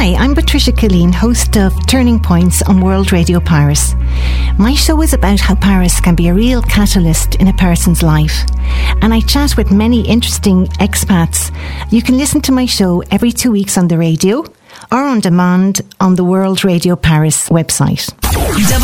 Hi, I'm Patricia Killeen, host of Turning Points on World Radio Paris. My show is about how Paris can be a real catalyst in a person's life. And I chat with many interesting expats. You can listen to my show every 2 weeks on the radio or on demand on the World Radio Paris website.